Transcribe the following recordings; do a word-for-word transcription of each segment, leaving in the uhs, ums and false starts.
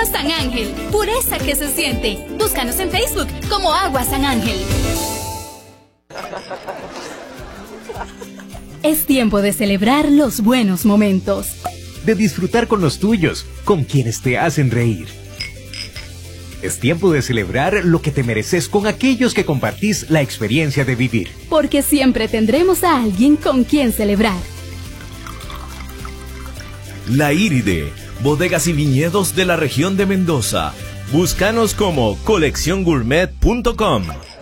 Agua San Ángel, pureza que se siente. Búscanos en Facebook como Agua San Ángel. Es tiempo de celebrar los buenos momentos. De disfrutar con los tuyos, con quienes te hacen reír. Es tiempo de celebrar lo que te mereces con aquellos que compartís la experiencia de vivir. Porque siempre tendremos a alguien con quien celebrar. La Iride, bodegas y viñedos de la región de Mendoza. Búscanos como colección gourmet punto com.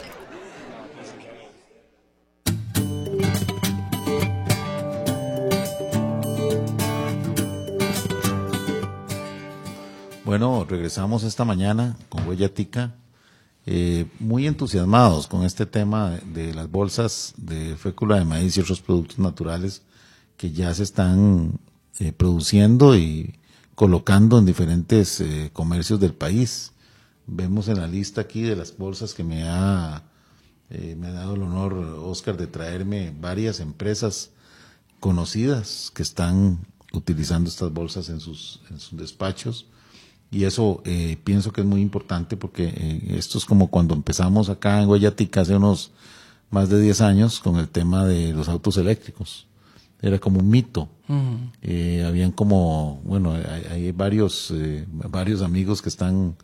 Bueno, regresamos esta mañana con Huella Tica, eh, muy entusiasmados con este tema de, de las bolsas de fécula de maíz y otros productos naturales que ya se están eh, produciendo y colocando en diferentes eh, comercios del país. Vemos en la lista aquí de las bolsas que me ha, eh, me ha dado el honor, Oscar, de traerme varias empresas conocidas que están utilizando estas bolsas en sus, en sus despachos. Y eso eh, pienso que es muy importante porque eh, esto es como cuando empezamos acá en Huella Tica hace unos más de diez años con el tema de los autos eléctricos. Era como un mito. Uh-huh. Eh, habían como, bueno, hay, hay varios eh, varios amigos que están,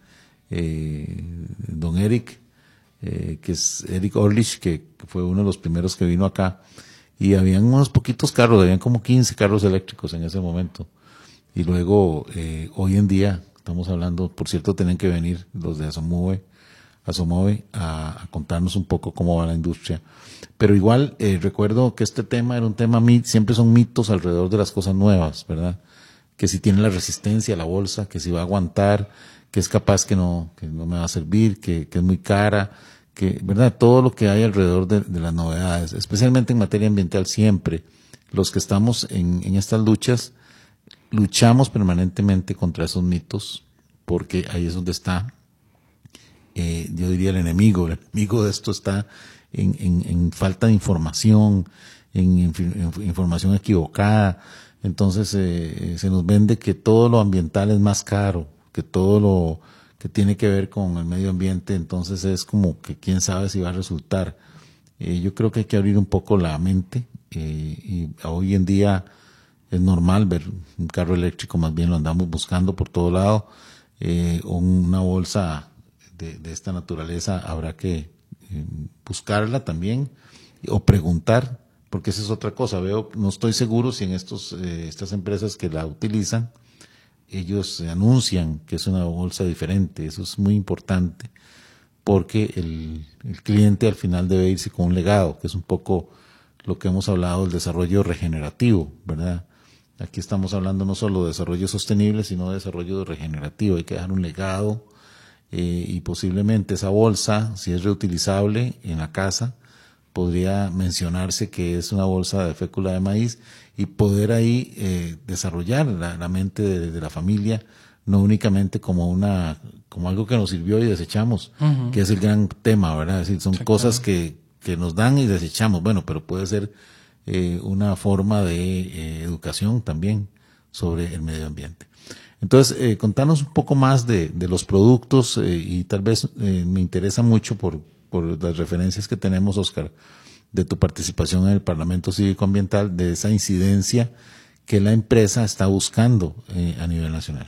eh, don Eric, eh, que es Eric Orlich, que fue uno de los primeros que vino acá, y habían unos poquitos carros, habían como quince carros eléctricos en ese momento. Y luego, eh, hoy en día, estamos hablando, por cierto, tienen que venir los de Asomove, Asomove a, a contarnos un poco cómo va la industria. Pero igual, eh, recuerdo que este tema era un tema, siempre son mitos alrededor de las cosas nuevas, ¿verdad? Que si tiene la resistencia a la bolsa, que si va a aguantar, que es capaz que no, que no me va a servir, que, que es muy cara, que, ¿verdad? Todo lo que hay alrededor de, de las novedades, especialmente en materia ambiental, siempre los que estamos en, en estas luchas, luchamos permanentemente contra esos mitos, porque ahí es donde está, eh, yo diría el enemigo, el enemigo de esto está en, en, en falta de información, en, en, en información equivocada. Entonces eh, se nos vende que todo lo ambiental es más caro, que todo lo que tiene que ver con el medio ambiente, entonces es como que quién sabe si va a resultar. Eh, yo creo que hay que abrir un poco la mente, eh, y hoy en día es normal ver un carro eléctrico, más bien lo andamos buscando por todo lado. Eh, una bolsa de, de esta naturaleza habrá que eh, buscarla también o preguntar, porque esa es otra cosa. Veo, no estoy seguro si en estos eh, estas empresas que la utilizan, ellos anuncian que es una bolsa diferente. Eso es muy importante, porque el, el cliente al final debe irse con un legado, que es un poco lo que hemos hablado del desarrollo regenerativo, ¿verdad? Aquí estamos hablando no solo de desarrollo sostenible, sino de desarrollo regenerativo. Hay que dejar un legado, eh, y posiblemente esa bolsa, si es reutilizable en la casa, podría mencionarse que es una bolsa de fécula de maíz y poder ahí eh, desarrollar la, la mente de, de la familia, no únicamente como una como algo que nos sirvió y desechamos, uh-huh. que es el gran tema, ¿verdad? Es decir, son sí, cosas claro. que, que nos dan y desechamos, bueno, pero puede ser Eh, una forma de eh, educación también sobre el medio ambiente. Entonces, eh, contanos un poco más de, de los productos eh, y tal vez eh, me interesa mucho por, por las referencias que tenemos, Oscar, de tu participación en el Parlamento Cívico Ambiental, de esa incidencia que la empresa está buscando eh, a nivel nacional.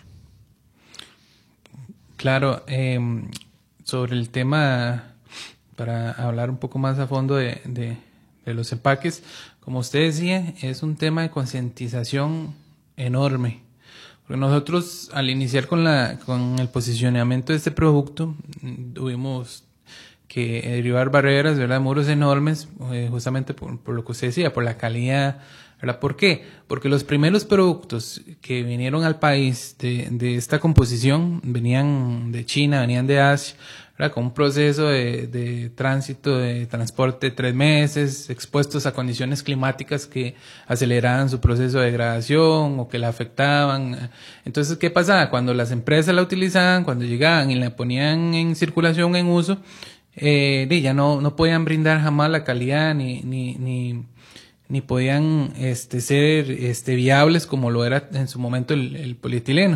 Claro, eh, sobre el tema, para hablar un poco más a fondo de, de, de los empaques, como usted decía, es un tema de concientización enorme. Porque nosotros, al iniciar con la con el posicionamiento de este producto, tuvimos que derribar barreras, ¿verdad? Muros enormes, eh, justamente por, por lo que usted decía, por la calidad, ¿verdad? ¿Por qué? Porque los primeros productos que vinieron al país de, de esta composición venían de China, venían de Asia, ¿verdad? Con un proceso de, de tránsito, de transporte de tres meses, expuestos a condiciones climáticas que aceleraban su proceso de degradación o que la afectaban. Entonces, ¿qué pasaba? Cuando las empresas la utilizaban, cuando llegaban y la ponían en circulación, en uso, eh, ya no, no podían brindar jamás la calidad ni, ni, ni, ni podían este, ser este, viables como lo era en su momento el, el polietileno,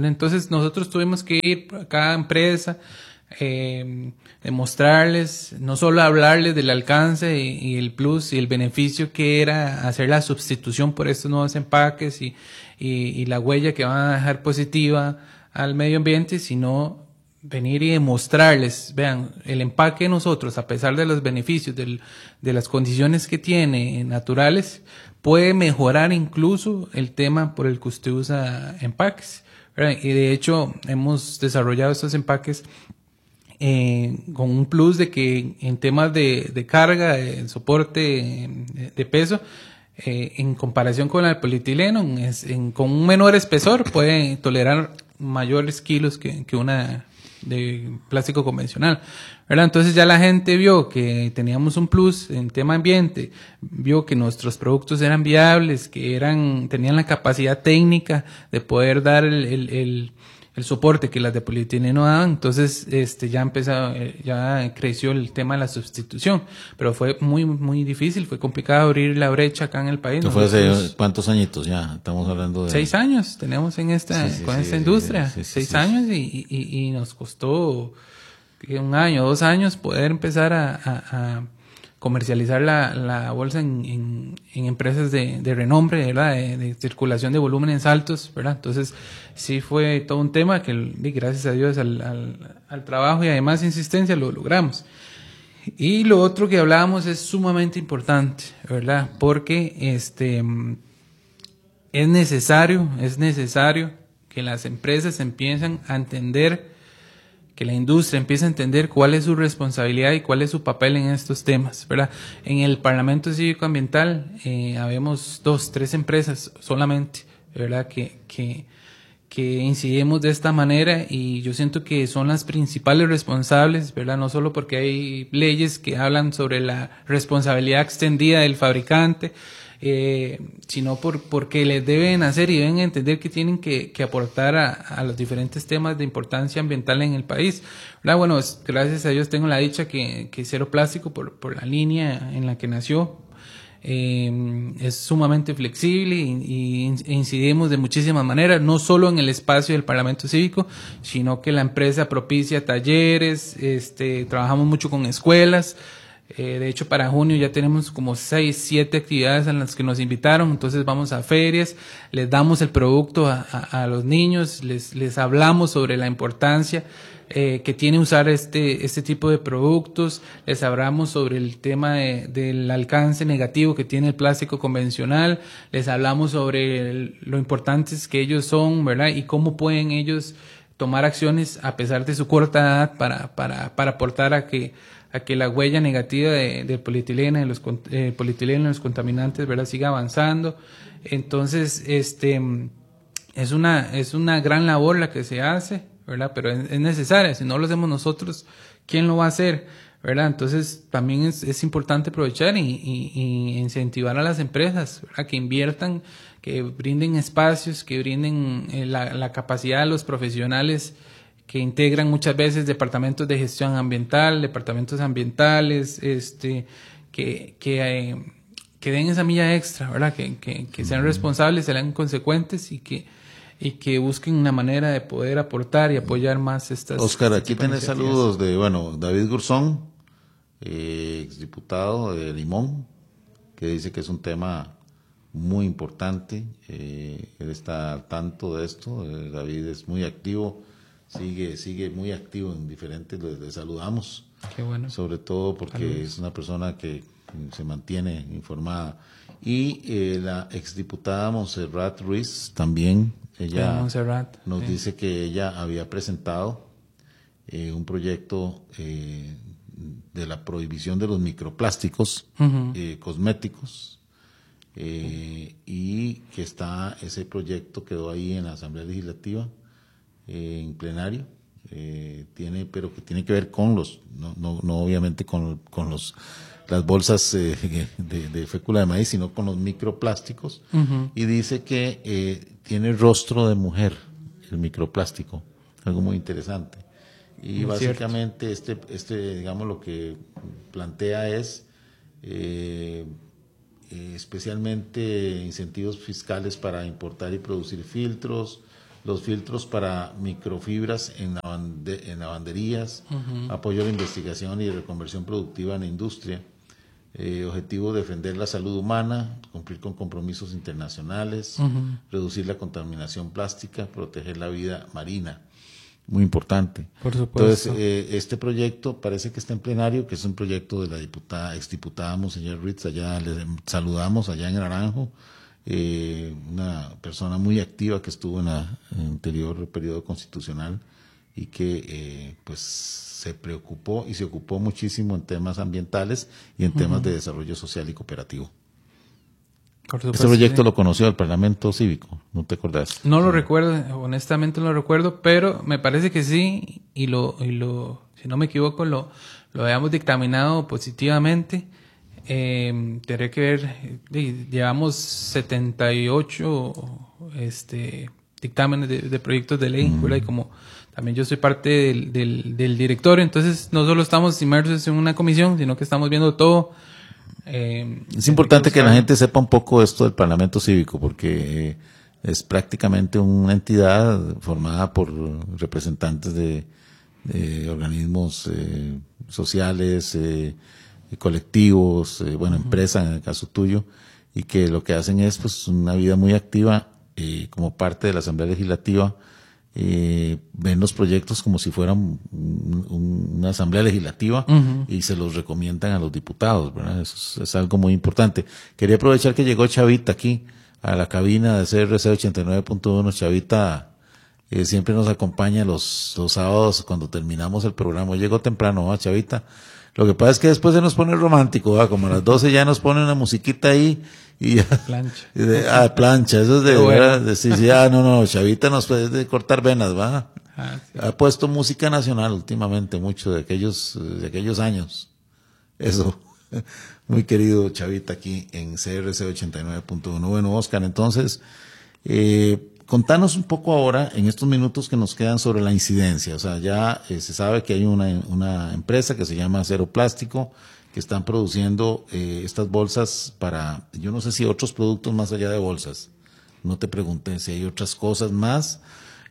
Entonces nosotros tuvimos que ir a cada empresa, eh, demostrarles, no solo hablarles del alcance y, y el plus y el beneficio que era hacer la sustitución por estos nuevos empaques y, y, y la huella que van a dejar positiva al medio ambiente, sino venir y demostrarles, vean, el empaque de nosotros, a pesar de los beneficios, del, de las condiciones que tiene naturales, puede mejorar incluso el tema por el que usted usa empaques, ¿verdad? Y de hecho hemos desarrollado estos empaques eh, con un plus de que en temas de, de carga, de soporte de, de peso, eh, en comparación con el polietileno, es, en, con un menor espesor puede tolerar mayores kilos que, que una de plástico convencional, ¿verdad? Entonces ya la gente vio que teníamos un plus en tema ambiente, vio que nuestros productos eran viables, que eran tenían la capacidad técnica de poder dar el, el, el, el soporte que las de polietileno daban. Entonces este ya empezó, ya creció el tema de la sustitución, pero fue muy muy difícil, fue complicado abrir la brecha acá en el país. ¿Esto fue hace cuántos añitos ya? Estamos hablando de... Seis años tenemos en esta, sí, sí, con sí, esta sí, industria, sí, sí, sí, seis sí, años sí. Y, y, y nos costó un año, dos años poder empezar a, a, a comercializar la, la bolsa en, en, en empresas de, de renombre, ¿verdad? De, de circulación de volúmenes altos, ¿verdad? Entonces sí fue todo un tema que gracias a Dios al, al, al trabajo y además insistencia lo logramos. Y lo otro que hablábamos es sumamente importante, ¿verdad? Porque este es necesario, es necesario que las empresas empiecen a entender, que la industria empiece a entender cuál es su responsabilidad y cuál es su papel en estos temas, ¿verdad? En el Parlamento Cívico Ambiental eh, habemos dos, tres empresas solamente, ¿verdad? Que, que, que incidimos de esta manera y yo siento que son las principales responsables, ¿verdad? No solo porque hay leyes que hablan sobre la responsabilidad extendida del fabricante, Eh, sino por porque les deben hacer y deben entender que tienen que, que aportar a, a los diferentes temas de importancia ambiental en el país, ¿verdad? Bueno, gracias a Dios tengo la dicha que, que Cero Plástico, por, por la línea en la que nació, eh, es sumamente flexible y, y incidimos de muchísimas maneras, no solo en el espacio del Parlamento Cívico, sino que la empresa propicia talleres, este, trabajamos mucho con escuelas. Eh, de hecho, para junio ya tenemos como seis, siete actividades en las que nos invitaron. Entonces vamos a ferias, les damos el producto a, a, a los niños, les, les hablamos sobre la importancia eh, que tiene usar este, este tipo de productos, les hablamos sobre el tema de, del alcance negativo que tiene el plástico convencional, les hablamos sobre el, lo importantes que ellos son, ¿verdad? Y cómo pueden ellos tomar acciones a pesar de su corta edad para, para, para aportar a que a que la huella negativa de, de polietileno y los eh, polietileno y los contaminantes, ¿verdad?, siga avanzando. Entonces, este es una es una gran labor la que se hace, ¿verdad? Pero es, es necesaria. Si no lo hacemos nosotros, ¿quién lo va a hacer? ¿Verdad? Entonces, también es, es importante aprovechar y, y, y incentivar a las empresas, ¿verdad?, que inviertan, que brinden espacios, que brinden eh, la, la capacidad a los profesionales que integran muchas veces departamentos de gestión ambiental, departamentos ambientales, este, que, que, eh, que den esa milla extra, ¿verdad? Que, que, que sean responsables, sean consecuentes y que, y que busquen una manera de poder aportar y apoyar más estas. Oscar, aquí tenés saludos de, bueno, David Gurzón, eh, exdiputado de Limón, que dice que es un tema muy importante, eh, él está al tanto de esto, eh, David es muy activo. Sigue, sigue muy activo en diferentes, le, le saludamos. Qué bueno. Sobre todo porque Saludos. Es una persona que se mantiene informada. Y eh, la exdiputada Montserrat Ruiz también, ella Montserrat, nos sí. dice que ella había presentado eh, un proyecto eh, de la prohibición de los microplásticos uh-huh. eh, cosméticos eh, y que está, ese proyecto quedó ahí en la Asamblea Legislativa en plenario, eh, tiene, pero que tiene que ver con los, no, no, no obviamente con, con los las bolsas eh, de, de fécula de maíz, sino con los microplásticos, uh-huh. y dice que eh, tiene rostro de mujer el microplástico, algo muy interesante. Y muy básicamente cierto. este, este, digamos, lo que plantea es eh, eh, especialmente incentivos fiscales para importar y producir filtros, los filtros para microfibras en, lavande- en lavanderías, uh-huh. apoyo a la investigación y reconversión productiva en la industria, eh, objetivo defender la salud humana, cumplir con compromisos internacionales, uh-huh. reducir la contaminación plástica, proteger la vida marina. Muy importante. Por supuesto. Entonces, eh, este proyecto parece que está en plenario, que es un proyecto de la diputada, exdiputada Monseñor Ritz, allá le saludamos allá en Naranjo, eh, una persona muy activa que estuvo en la- en el anterior periodo constitucional y que eh, pues se preocupó y se ocupó muchísimo en temas ambientales y en uh-huh. temas de desarrollo social y cooperativo. Este proyecto sí. lo conoció el Parlamento Cívico, ¿no te acordás? No lo sí. recuerdo, honestamente no lo recuerdo, pero me parece que sí, y lo, y lo si no me equivoco, lo, lo habíamos dictaminado positivamente. Eh, tendré que ver, eh, llevamos setenta y ocho este, dictámenes de, de proyectos de ley, mm. ¿verdad? Y como también yo soy parte del, del, del directorio, entonces no solo estamos inmersos en una comisión, sino que estamos viendo todo. Eh, es importante que, que la gente sepa un poco esto del Parlamento Cívico, porque eh, es prácticamente una entidad formada por representantes de, de organismos eh, sociales, eh, colectivos, eh, bueno, uh-huh. empresas en el caso tuyo, y que lo que hacen es pues una vida muy activa eh, como parte de la Asamblea Legislativa. Eh, ven los proyectos como si fueran un, un, una asamblea legislativa uh-huh. y se los recomiendan a los diputados, ¿verdad? Eso es, es algo muy importante. Quería aprovechar que llegó Chavita aquí a la cabina de C R C ochenta y nueve punto uno. Chavita eh, siempre nos acompaña los, los sábados cuando terminamos el programa. Llegó temprano, ¿va, Chavita? Lo que pasa es que después se nos pone romántico, ¿va? Como a las doce ya nos pone una musiquita ahí y ya. Plancha. Y de, ah, plancha, eso es de, bueno. de sí, sí, ah, no, no, Chavita nos puede de cortar venas, ¿va? Ah, sí. Ha puesto música nacional últimamente, mucho de aquellos, de aquellos años. Eso, muy querido Chavita aquí en C R C ochenta y nueve punto uno. Bueno, Oscar, entonces, eh, contanos un poco ahora, en estos minutos que nos quedan, sobre la incidencia. O sea, ya eh, se sabe que hay una, una empresa que se llama Cero Plástico, que están produciendo eh, estas bolsas para, yo no sé si otros productos más allá de bolsas. No te pregunté si hay otras cosas más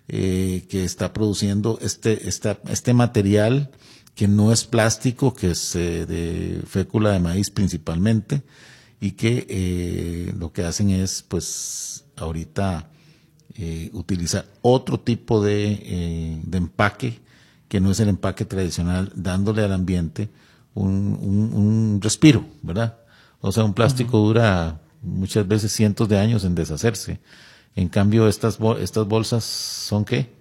eh, que está produciendo este, esta, este material que no es plástico, que es eh, de fécula de maíz principalmente, y que eh, lo que hacen es, pues, ahorita Eh, utilizar otro tipo de, eh, de empaque que no es el empaque tradicional, dándole al ambiente un, un, un respiro, ¿verdad? O sea, un plástico uh-huh. dura muchas veces cientos de años en deshacerse. En cambio, estas estas bolsas ¿son qué?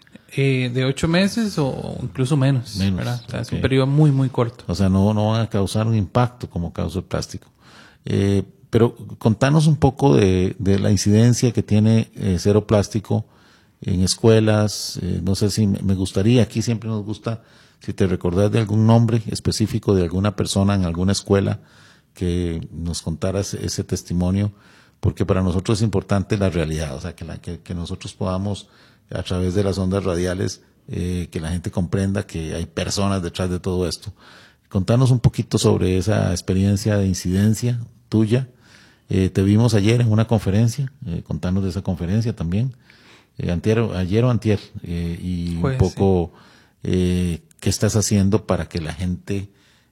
Eh, de ocho meses o incluso menos, menos ¿verdad? O sea, okay. Es un periodo muy, muy corto. O sea, no, no van a causar un impacto como causa el plástico. Eh, Pero contanos un poco de, de la incidencia que tiene eh, Cero Plástico en escuelas. Eh, no sé si me, me gustaría, aquí siempre nos gusta, si te recordás de algún nombre específico de alguna persona en alguna escuela, que nos contaras ese testimonio, porque para nosotros es importante la realidad, o sea, que, la, que, que nosotros podamos, a través de las ondas radiales, eh, que la gente comprenda que hay personas detrás de todo esto. Contanos un poquito sobre esa experiencia de incidencia tuya. Eh, te vimos ayer en una conferencia, eh, contanos de esa conferencia también, eh, antier, ayer o antier, eh, y pues, un poco sí. eh, qué estás haciendo para que la gente,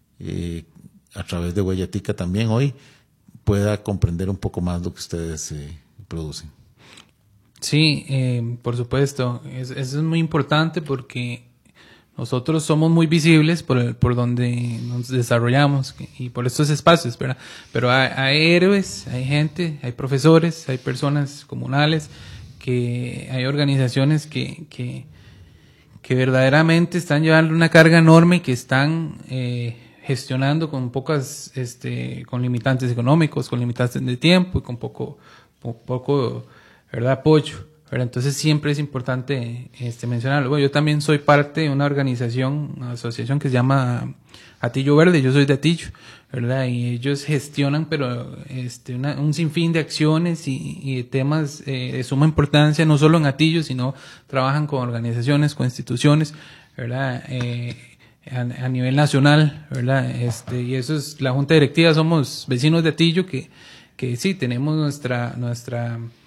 eh, a través de Huellatica también hoy, pueda comprender un poco más lo que ustedes eh, producen. Sí, eh, por supuesto, es, eso es muy importante porque nosotros somos muy visibles por el, por donde nos desarrollamos y por estos espacios, ¿verdad? Pero hay, hay héroes, hay gente, hay profesores, hay personas comunales, que hay organizaciones que, que, que verdaderamente están llevando una carga enorme y que están eh, gestionando con pocas, este, con limitantes económicos, con limitantes de tiempo y con poco, poco, ¿verdad? Apoyo. Pero entonces siempre es importante este, mencionarlo. Bueno, yo también soy parte de una organización, una asociación que se llama Atillo Verde, yo soy de Atillo, ¿verdad? Y ellos gestionan, pero este, una, un sinfín de acciones y, y de temas eh, de suma importancia, no solo en Atillo, sino trabajan con organizaciones, con instituciones, ¿verdad? Eh, a, a nivel nacional, ¿verdad? Este, y eso es la Junta Directiva, somos vecinos de Atillo que, que sí, tenemos nuestra, nuestra,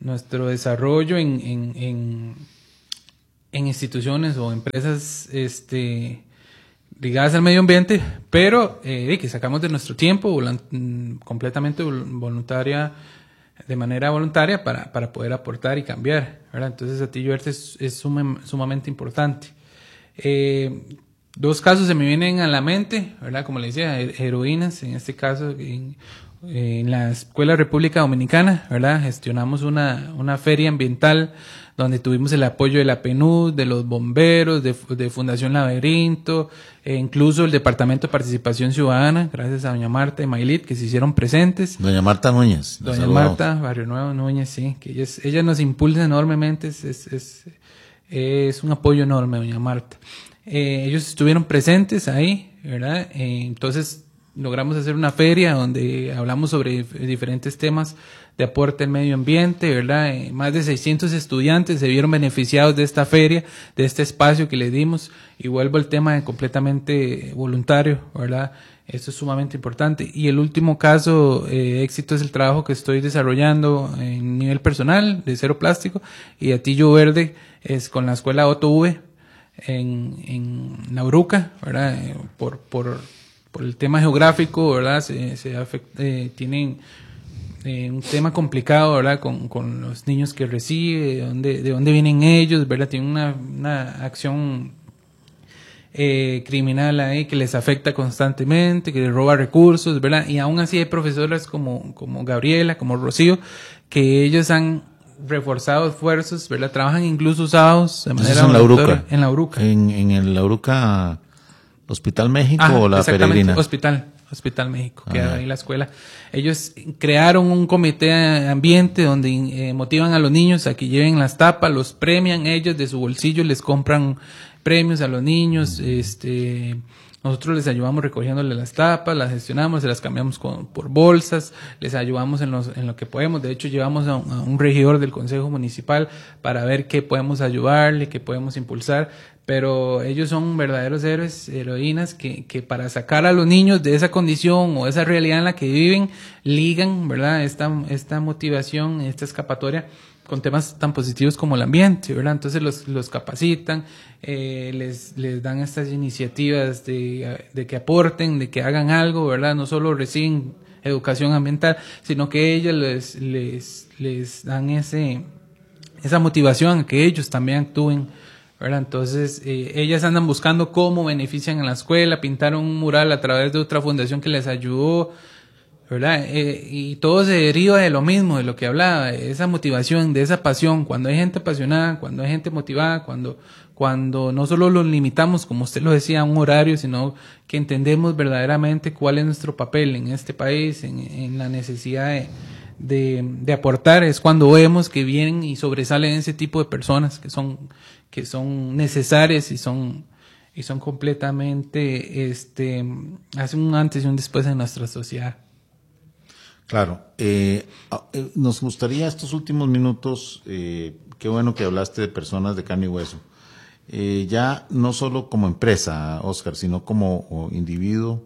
nuestro desarrollo en, en, en, en instituciones o empresas este, ligadas al medio ambiente, pero eh, que sacamos de nuestro tiempo volant- completamente voluntaria, de manera voluntaria para, para poder aportar y cambiar, ¿verdad? Entonces Atillo Verde es, es suma, sumamente importante. Eh, dos casos se me vienen a la mente, ¿verdad? Como le decía, heroínas, en este caso en, en la Escuela República Dominicana, ¿verdad? Gestionamos una, una feria ambiental donde tuvimos el apoyo de la P N U D, de los bomberos, de, de Fundación Laberinto, e incluso el Departamento de Participación Ciudadana, gracias a doña Marta y Maylit, que se hicieron presentes. Doña Marta Núñez. Doña Marta, Barrio Nuevo Núñez, sí, que ella, es, ella nos impulsa enormemente, es, es, es, es un apoyo enorme, doña Marta. Eh, ellos estuvieron presentes ahí, ¿verdad? Eh, entonces logramos hacer una feria donde hablamos sobre dif- diferentes temas de aporte al medio ambiente, ¿verdad? Eh, más de seiscientos estudiantes se vieron beneficiados de esta feria, de este espacio que le dimos, y vuelvo al tema de completamente voluntario, ¿verdad? Esto es sumamente importante. Y el último caso, eh, éxito, es el trabajo que estoy desarrollando en nivel personal de Cero Plástico, y Atillo Verde es con la escuela Otto V en, en Nauruca, ¿verdad? Eh, por, por, por el tema geográfico, ¿verdad? Se, se afecta, eh, tienen eh, un tema complicado, ¿verdad? Con, con los niños que recibe, de dónde, de dónde vienen ellos, ¿verdad? Tienen una, una acción eh, criminal ahí que les afecta constantemente, que les roba recursos, ¿verdad? Y aún así hay profesoras como, como Gabriela, como Rocío, que ellos han reforzado esfuerzos, ¿verdad? Trabajan incluso sábados de manera en la Uruca. En la Uruca. En, en el la Uruca Hospital México Ah, o la Peregrina. Hospital, Hospital México, Ah, queda ahí la escuela. Ellos crearon un comité ambiente donde eh, motivan a los niños a que lleven las tapas, los premian ellos de su bolsillo, les compran premios a los niños, este... Nosotros les ayudamos recogiéndole las tapas, las gestionamos, se las cambiamos con, por bolsas, les ayudamos en, los, en lo que podemos. De hecho, llevamos a un, a un regidor del Consejo Municipal para ver qué podemos ayudarle, qué podemos impulsar. Pero ellos son verdaderos héroes, heroínas, que, que para sacar a los niños de esa condición o esa realidad en la que viven, ligan, ¿verdad? Esta, esta motivación, esta escapatoria con temas tan positivos como el ambiente, ¿verdad? Entonces los, los capacitan, eh, les, les dan estas iniciativas de, de que aporten, de que hagan algo, ¿verdad? No solo reciben educación ambiental, sino que ellos les, les, les dan ese, esa motivación a que ellos también actúen, ¿verdad? Entonces eh, ellas andan buscando cómo benefician a la escuela, pintaron un mural a través de otra fundación que les ayudó, ¿verdad? Eh, y todo se deriva de lo mismo, de lo que hablaba, de esa motivación, de esa pasión. Cuando hay gente apasionada, cuando hay gente motivada, cuando, cuando no solo los limitamos, como usted lo decía, a un horario, sino que entendemos verdaderamente cuál es nuestro papel en este país, en, en la necesidad de, de, de aportar, es cuando vemos que vienen y sobresalen ese tipo de personas que son, que son necesarias y son, y son completamente, este, hacen un antes y un después en nuestra sociedad. Claro, eh, nos gustaría estos últimos minutos, eh, qué bueno que hablaste de personas de carne y hueso, eh, ya no solo como empresa, Oscar, sino como individuo.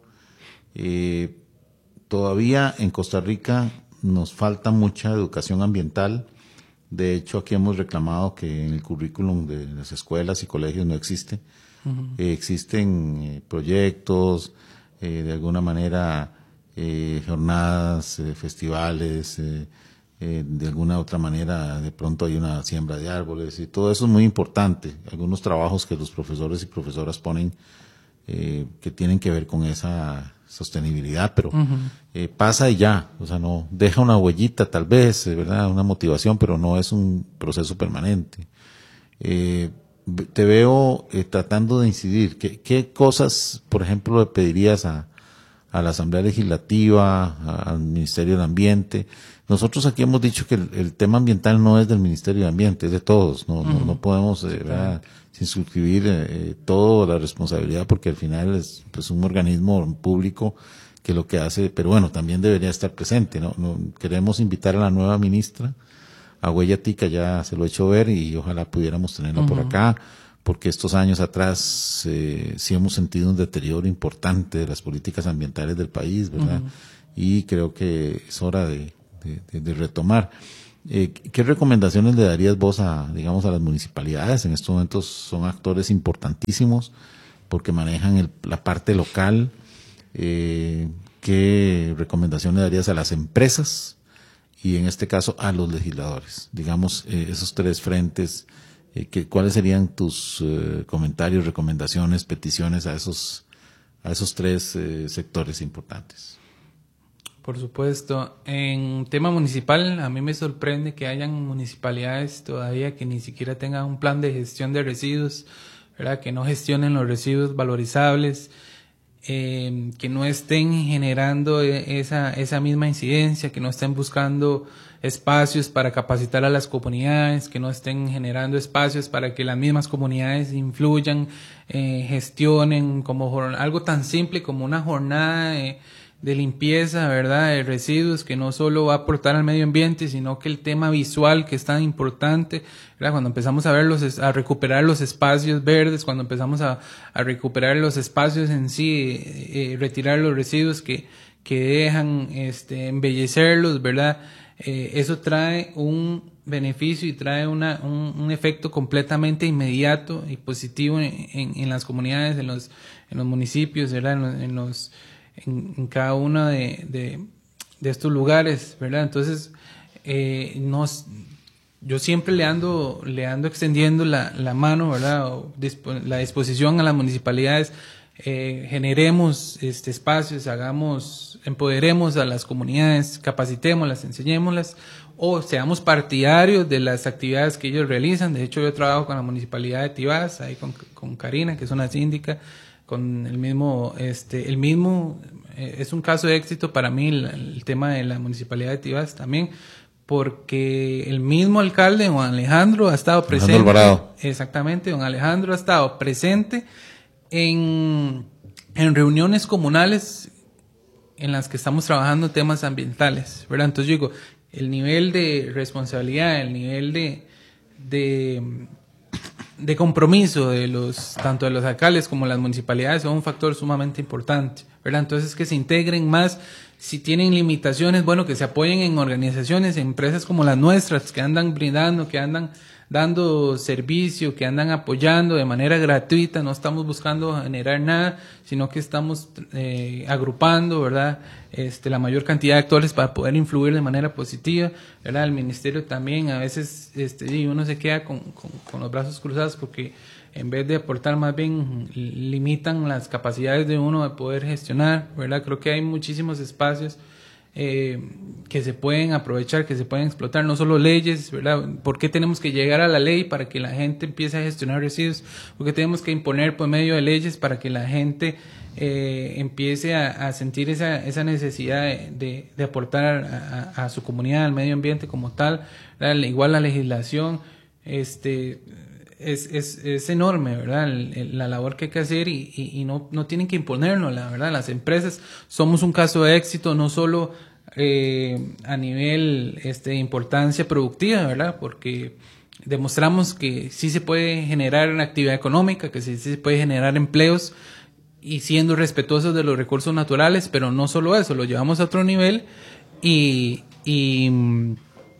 Eh, todavía en Costa Rica nos falta mucha educación ambiental. De hecho, aquí hemos reclamado que en el currículum de las escuelas y colegios no existe. Uh-huh. Eh, existen eh, proyectos, eh, de alguna manera... Eh, jornadas, eh, festivales, eh, eh, de alguna otra manera de pronto hay una siembra de árboles y todo eso es muy importante. Algunos trabajos que los profesores y profesoras ponen eh, que tienen que ver con esa sostenibilidad, pero uh-huh. eh, pasa y ya, o sea, no deja una huellita tal vez, eh, ¿verdad? Una motivación, pero no es un proceso permanente. Eh, te veo eh, tratando de incidir. ¿Qué, qué cosas, por ejemplo, le pedirías a a la Asamblea Legislativa, al Ministerio del Ambiente? Nosotros aquí hemos dicho que el, el tema ambiental no es del Ministerio de Ambiente, es de todos. No, uh-huh. no, no podemos eh, ¿verdad? sin suscribir eh, toda la responsabilidad, porque al final es pues un organismo público que lo que hace, pero bueno, también debería estar presente, ¿no? no queremos invitar a la nueva ministra, a Huella Tica, ya se lo he hecho ver y ojalá pudiéramos tenerla uh-huh. por acá, porque estos años atrás eh, sí hemos sentido un deterioro importante de las políticas ambientales del país, ¿verdad? Uh-huh. Y creo que es hora de, de, de, de retomar. Eh, ¿Qué recomendaciones le darías vos a, digamos, a las municipalidades? En estos momentos son actores importantísimos porque manejan el, la parte local. Eh, ¿Qué recomendación le darías a las empresas y en este caso a los legisladores? Digamos, eh, esos tres frentes, eh, que, ¿cuáles serían tus eh, comentarios, recomendaciones, peticiones a esos, a esos tres eh, sectores importantes? Por supuesto. En tema municipal, a mí me sorprende que hayan municipalidades todavía que ni siquiera tengan un plan de gestión de residuos, ¿verdad? Que no gestionen los residuos valorizables, eh, que no estén generando esa, esa misma incidencia, que no estén buscando espacios para capacitar a las comunidades, que no estén generando espacios para que las mismas comunidades influyan, eh, gestionen, como algo tan simple como una jornada de de limpieza, ¿verdad?, de residuos, que no solo va a aportar al medio ambiente, sino que el tema visual, que es tan importante, ¿verdad? Cuando empezamos a ver los, a recuperar los espacios verdes, cuando empezamos a, a recuperar los espacios en sí, eh, retirar los residuos que, que dejan este, embellecerlos, ¿verdad? Eh, eso trae un beneficio y trae una, un, un efecto completamente inmediato y positivo en, en, en las comunidades, en los, en los municipios, ¿verdad?, en los, en los En, en cada uno de, de, de estos lugares, ¿verdad? Entonces, eh, nos, yo siempre le ando, le ando extendiendo la, la mano, ¿verdad? O dispo, la disposición a las municipalidades, eh, generemos este espacios, hagamos, empoderemos a las comunidades, capacitémoslas, enseñémoslas, o seamos partidarios de las actividades que ellos realizan. De hecho, yo trabajo con la municipalidad de Tibás, ahí con, con Karina, que es una síndica, con el mismo, este, el mismo, eh, es un caso de éxito para mí el, el tema de la municipalidad de Tibás también, porque el mismo alcalde, don Alejandro, ha estado presente. Alejandro Alvarado. Exactamente, don Alejandro ha estado presente en, en reuniones comunales en las que estamos trabajando temas ambientales, ¿verdad? Entonces yo digo, el nivel de responsabilidad, el nivel de, de de compromiso de los tanto de los alcaldes como las municipalidades son un factor sumamente importante, ¿verdad? Entonces, que se integren más. Si tienen limitaciones, bueno, que se apoyen en organizaciones, en empresas como las nuestras, que andan brindando, que andan dando servicio, que andan apoyando de manera gratuita. No estamos buscando generar nada, sino que estamos eh, agrupando, ¿verdad?, este, la mayor cantidad de actores para poder influir de manera positiva, ¿verdad? El ministerio también, a veces este, uno se queda con, con, con los brazos cruzados porque en vez de aportar, más bien limitan las capacidades de uno de poder gestionar, ¿verdad? Creo que hay muchísimos espacios eh, que se pueden aprovechar, que se pueden explotar, no solo leyes, ¿verdad? ¿Por qué tenemos que llegar a la ley para que la gente empiece a gestionar residuos? ¿Por qué tenemos que imponer por medio de leyes para que la gente eh, empiece a, a sentir esa, esa necesidad de, de, de aportar a, a, a su comunidad, al medio ambiente como tal, ¿verdad? Igual la legislación, este... Es, es, es enorme, ¿verdad? El, el, la labor que hay que hacer y, y, y no, no tienen que imponernos, la verdad. Las empresas somos un caso de éxito, no solo eh, a nivel este, de importancia productiva, ¿verdad? Porque demostramos que sí se puede generar una actividad económica, que sí, sí se puede generar empleos y siendo respetuosos de los recursos naturales, pero no solo eso, lo llevamos a otro nivel y... y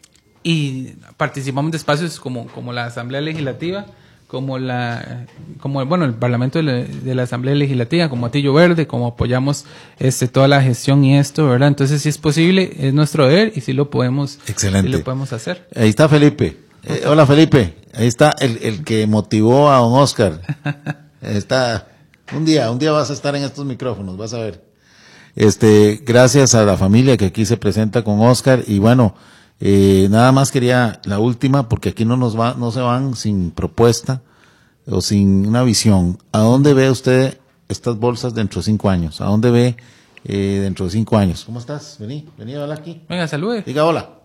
y participamos de espacios como, como la Asamblea Legislativa, como la como bueno el Parlamento de la, de la Asamblea Legislativa, como Atillo Verde, como apoyamos este toda la gestión y esto, ¿verdad? Entonces, si es posible, es nuestro deber y si lo podemos, Excelente. Sí lo podemos hacer. Ahí está Felipe. Eh, hola Felipe. Ahí está el, el que motivó a don Oscar. Está un día, un día vas a estar en estos micrófonos, vas a ver. Este, gracias a la familia que aquí se presenta con Oscar y bueno, Eh, nada más quería la última, porque aquí no nos va, no se van sin propuesta o sin una visión. ¿A dónde ve usted estas bolsas dentro de cinco años? ¿A dónde ve eh, dentro de cinco años? ¿Cómo estás? Vení, vení a hablar aquí. Venga, salude. Diga hola.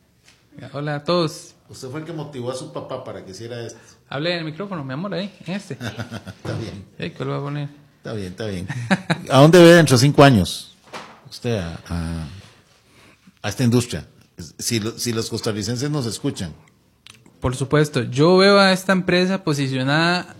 Hola a todos. Usted fue el que motivó a su papá para que hiciera esto. Hable en el micrófono, mi amor, ahí, en este. Está bien. Hey, ¿qué lo va a poner? Está bien, está bien. ¿A dónde ve dentro de cinco años usted a, a, a esta industria? Si, lo, si los costarricenses nos escuchan. Por supuesto, yo veo a esta empresa posicionada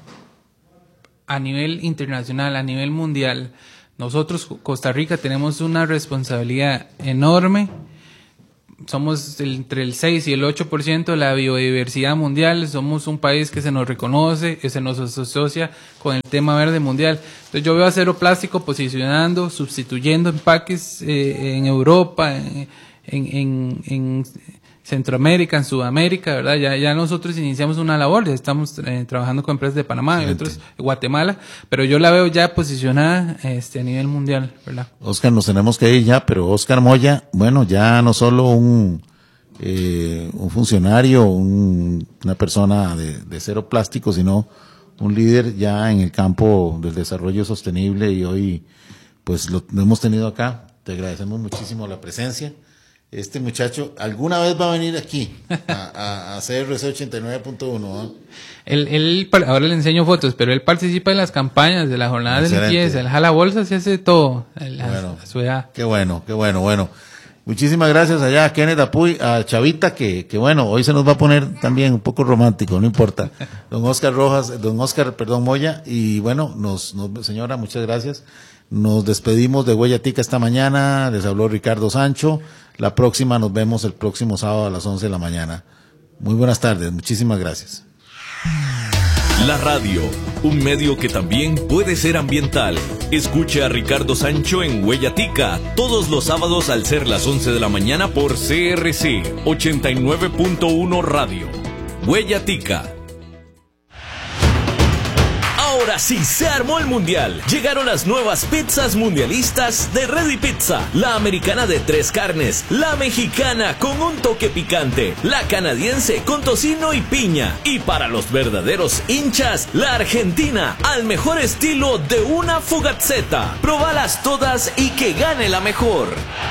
a nivel internacional, a nivel mundial. Nosotros, Costa Rica, tenemos una responsabilidad enorme somos el, entre el seis y el ocho por ciento de la biodiversidad mundial, somos un país que se nos reconoce, que se nos asocia con el tema verde mundial. Entonces yo veo a Cero Plástico posicionando, sustituyendo empaques eh, en Europa, en, en, en, en Centroamérica, en Sudamérica, ¿verdad? Ya, ya nosotros iniciamos una labor, ya estamos eh, trabajando con empresas de Panamá y otros, Guatemala, pero yo la veo ya posicionada este, a nivel mundial, ¿verdad? Oscar, nos tenemos que ir ya, pero Oscar Moya, bueno, ya no solo un, eh, un funcionario, un, una persona de, de Cero Plástico, sino un líder ya en el campo del desarrollo sostenible, y hoy pues lo, lo hemos tenido acá. Te agradecemos muchísimo la presencia. Este muchacho alguna vez va a venir aquí a, a, a C R C ochenta y nueve punto uno. ¿eh? Él, él, ahora le enseño fotos, pero él participa en las campañas de la jornada Excelente. de limpieza, él jala bolsas y hace todo. Él, bueno, a su edad. Qué bueno, qué bueno, bueno. Muchísimas gracias allá a Kenneth Apuy, a Chavita, que, que bueno, hoy se nos va a poner también un poco romántico, no importa. Don Oscar Rojas, don Oscar, perdón, Moya, y bueno, nos, nos señora, muchas gracias. Nos despedimos de Huella Tica esta mañana, les habló Ricardo Sancho. La próxima nos vemos el próximo sábado a las once de la mañana. Muy buenas tardes, muchísimas gracias. La radio, un medio que también puede ser ambiental. Escuche a Ricardo Sancho en Huella Tica todos los sábados al ser las once de la mañana por C R C ochenta y nueve punto uno Radio. Huella Tica. Ahora sí se armó el mundial. Llegaron las nuevas pizzas mundialistas de Ready Pizza. La americana de tres carnes, la mexicana con un toque picante, la canadiense con tocino y piña. Y para los verdaderos hinchas, la argentina al mejor estilo de una Fugazzetta. Probalas todas y que gane la mejor.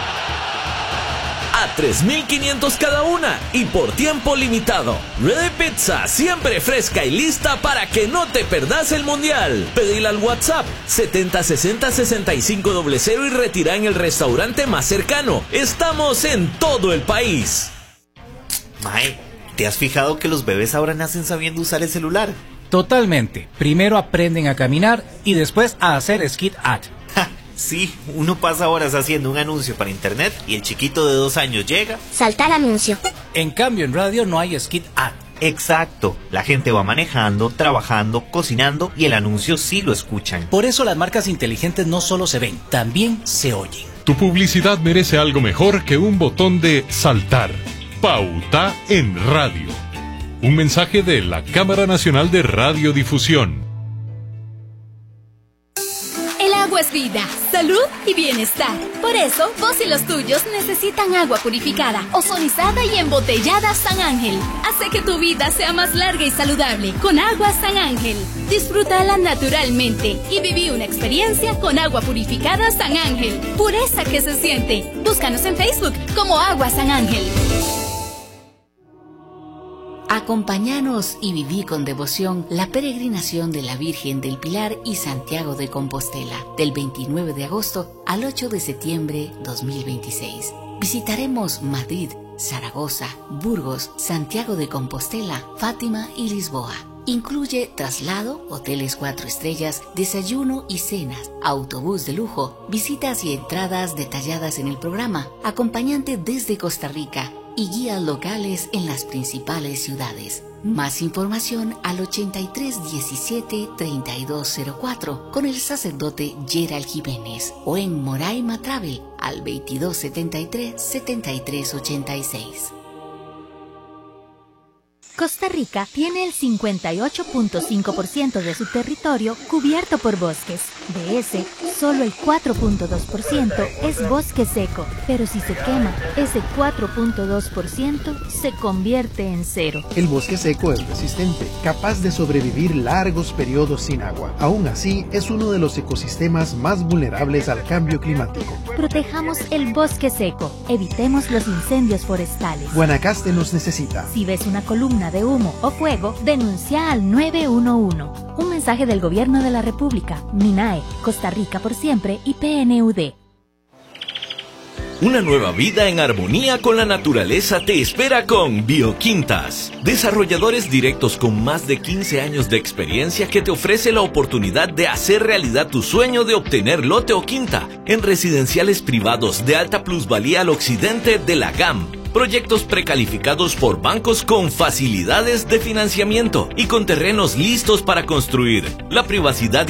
A tres mil quinientos cada una y por tiempo limitado. Ready Pizza, siempre fresca y lista para que no te perdas el mundial. Pedila al WhatsApp setenta sesenta sesenta y cinco cero cero y retira en el restaurante más cercano. Estamos en todo el país. Mae, ¿te has fijado que los bebés ahora nacen sabiendo usar el celular? Totalmente. Primero aprenden a caminar y después a hacer skid ad. Sí, uno pasa horas haciendo un anuncio para internet y el chiquito de dos años llega. Saltar anuncio. En cambio, en radio no hay skid ad. Exacto. La gente va manejando, trabajando, cocinando y el anuncio sí lo escuchan. Por eso las marcas inteligentes no solo se ven, también se oyen. Tu publicidad merece algo mejor que un botón de saltar. Pauta en radio. Un mensaje de la Cámara Nacional de Radiodifusión. Agua es vida, salud y bienestar. Por eso, vos y los tuyos necesitan agua purificada, ozonizada y embotellada San Ángel. Hace que tu vida sea más larga y saludable con agua San Ángel. Disfrútala naturalmente y viví una experiencia con agua purificada San Ángel. Pureza que se siente. Búscanos en Facebook como Agua San Ángel. Acompáñanos y viví con devoción la peregrinación de la Virgen del Pilar y Santiago de Compostela, del veintinueve de agosto al ocho de septiembre dos mil veintiséis. Visitaremos Madrid, Zaragoza, Burgos, Santiago de Compostela, Fátima y Lisboa. Incluye traslado, hoteles cuatro estrellas, desayuno y cenas, autobús de lujo, visitas y entradas detalladas en el programa, acompañante desde Costa Rica y guías locales en las principales ciudades. Más información al ochenta y tres diecisiete treinta y dos cero cuatro con el sacerdote Gerald Jiménez o en Moraima Travel al veintidós setenta y tres setenta y tres ochenta y seis. Costa Rica tiene el cincuenta y ocho punto cinco por ciento de su territorio cubierto por bosques. De ese, solo el cuatro punto dos por ciento es bosque seco, pero si se quema, ese cuatro punto dos por ciento se convierte en cero. El bosque seco es resistente, capaz de sobrevivir largos periodos sin agua. Aún así, es uno de los ecosistemas más vulnerables al cambio climático. Protejamos el bosque seco, evitemos los incendios forestales. Guanacaste nos necesita. Si ves una columna de humo o fuego, denuncia al nueve uno uno. Un mensaje del Gobierno de la República, MINAE, Costa Rica por siempre y P N U D. Una nueva vida en armonía con la naturaleza te espera con Bioquintas. Desarrolladores directos con más de quince años de experiencia que te ofrece la oportunidad de hacer realidad tu sueño de obtener lote o quinta en residenciales privados de alta plusvalía al occidente de la G A M. Proyectos precalificados por bancos con facilidades de financiamiento y con terrenos listos para construir. La privacidad